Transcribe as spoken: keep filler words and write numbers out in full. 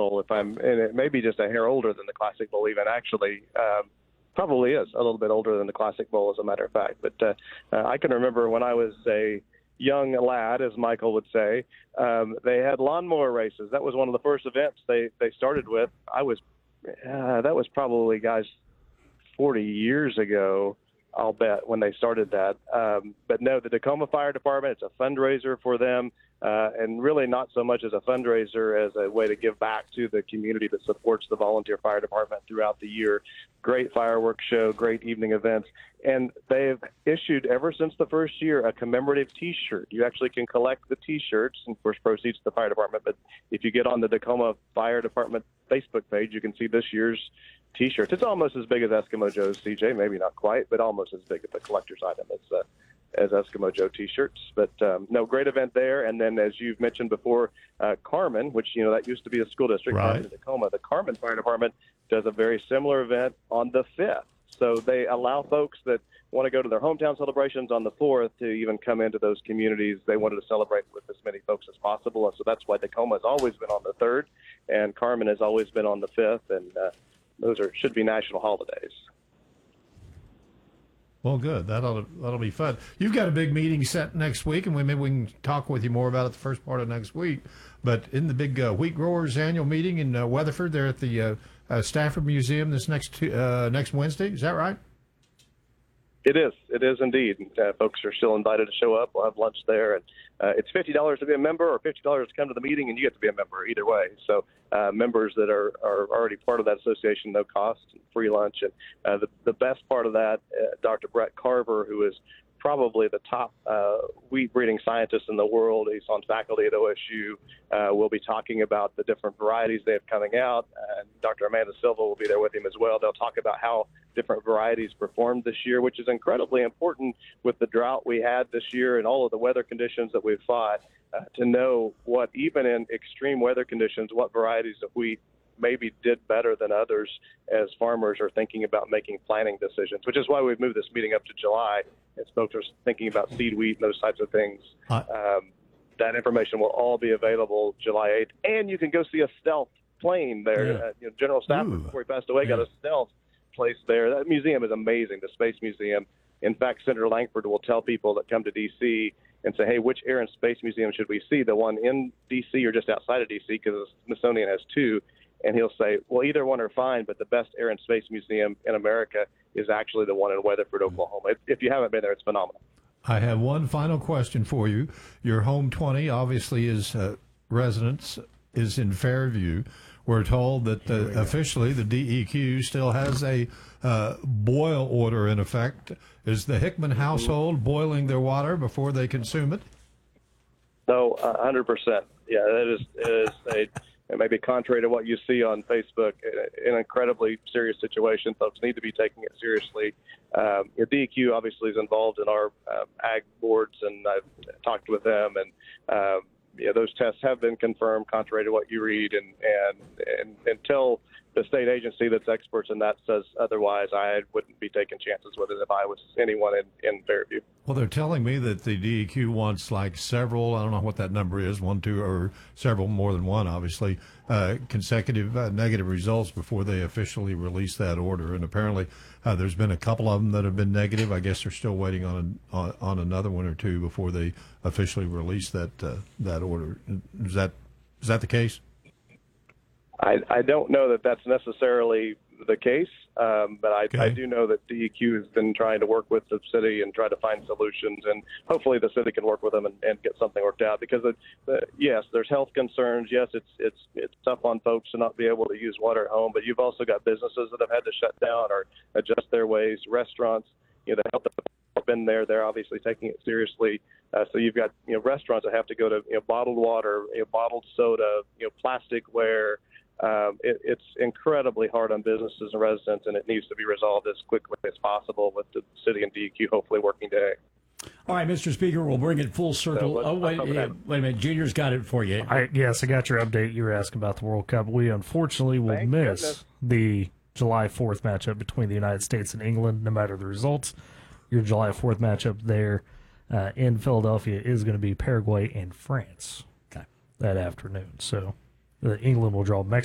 Bowl, if I'm, and it may be just a hair older than the Classic Bowl even, actually. Um, probably is a little bit older than the Classic Bowl, as a matter of fact. But uh, uh, I can remember when I was a young lad, as Michael would say, um, they had lawnmower races. That was one of the first events they, they started with. I was, uh, that was probably, guys, forty years ago, I'll bet, when they started that. Um, but no, the Tacoma Fire Department, it's a fundraiser for them, uh, and really not so much as a fundraiser as a way to give back to the community that supports the volunteer fire department throughout the year. Great fireworks show, great evening events. And they've issued, ever since the first year, a commemorative T-shirt. You actually can collect the T-shirts, and of course proceeds to the fire department. But if you get on the Tacoma Fire Department Facebook page, you can see this year's T-shirts. It's almost as big as Eskimo Joe's, C J. Maybe not quite, but almost as big as a collector's item as uh, as Eskimo Joe T-shirts. But um, no, great event there. And then, as you've mentioned before, uh, Carmen, which you know that used to be a school district, right. in Tacoma. The Carmen Fire Department does a very similar event on the fifth. So they allow folks that want to go to their hometown celebrations on the fourth to even come into those communities. They wanted to celebrate with as many folks as possible. And so that's why Tacoma has always been on the third, and Carmen has always been on the fifth. And uh, those are should be national holidays. Well, good. That'll that'll be fun. You've got a big meeting set next week, and we, maybe we can talk with you more about it the first part of next week. But in the big uh, Wheat Growers annual meeting in uh, Weatherford, there at the uh, uh, Stafford Museum this next tu- uh, next Wednesday. Is that right? It is. It is indeed. Uh, folks are still invited to show up. We'll have lunch there. And uh, it's fifty dollars to be a member or fifty dollars to come to the meeting, and you get to be a member either way. So uh, members that are, are already part of that association, no cost, free lunch. And uh, the, the best part of that, uh, Doctor Brett Carver, who is probably the top uh, wheat breeding scientist in the world. He's on faculty at O S U. Uh, we'll be talking about the different varieties they have coming out. And Doctor Amanda Silva will be there with him as well. They'll talk about how different varieties performed this year, which is incredibly important with the drought we had this year and all of the weather conditions that we've fought, uh, to know what, even in extreme weather conditions, what varieties of wheat maybe did better than others as farmers are thinking about making planting decisions, which is why we've moved this meeting up to July as folks are thinking about seed wheat and those types of things. Uh, um, that information will all be available July eighth. And you can go see a stealth plane there. Yeah. Uh, you know, General Stafford, Ooh. before he passed away, Yeah. got a stealth place there. That museum is amazing, the Space Museum. In fact, Senator Langford will tell people that come to D C and say, hey, which Air and Space Museum should we see? The one in D C or just outside of D C, because the Smithsonian has two. And he'll say, well, either one are fine, but the best Air and Space Museum in America is actually the one in Weatherford, Oklahoma. If, if you haven't been there, it's phenomenal. I have one final question for you. Your home twenty obviously is uh, residence is in Fairview. We're told that uh, officially the D E Q still has a uh, boil order in effect. Is the Hickman household boiling their water before they consume it? No, one hundred percent. Yeah, that is, it is a, it may be contrary to what you see on Facebook, an incredibly serious situation. Folks need to be taking it seriously. Um, the D E Q obviously is involved in our uh, ag boards, and I've talked with them, and um, yeah, those tests have been confirmed contrary to what you read, and, and, and until the state agency that's experts in that says otherwise, I wouldn't be taking chances with it if I was anyone in, in Fairview. Well, they're telling me that the D E Q wants like several, I don't know what that number is, one, two, or several, more than one, obviously, uh, consecutive uh, negative results before they officially release that order. And apparently uh, there's been a couple of them that have been negative. I guess they're still waiting on a, on, on another one or two before they officially release that uh, that order. Is that is that the case? I, I don't know that that's necessarily the case, um, but I, Okay. I do know that D E Q has been trying to work with the city and try to find solutions, and hopefully the city can work with them and, and get something worked out. Because it, uh, yes, there's health concerns. Yes, it's it's it's tough on folks to not be able to use water at home, but you've also got businesses that have had to shut down or adjust their ways. Restaurants, you know, the health department have been there. They're obviously taking it seriously. Uh, so you've got you know restaurants that have to go to you know bottled water, you know, bottled soda, you know, plasticware. Um, it, it's incredibly hard on businesses and residents, and it needs to be resolved as quickly as possible with the city and D E Q hopefully working today. All right, Mister Speaker, we'll bring it full circle. So oh, wait, yeah, wait a minute. Junior's got it for you. I, yes, I got your update. You were asking about the World Cup. We unfortunately will Thank miss goodness. the July fourth matchup between the United States and England, no matter the results. Your July fourth matchup there uh, in Philadelphia is going to be Paraguay and France Okay. that afternoon. So uh, England will draw Mexico.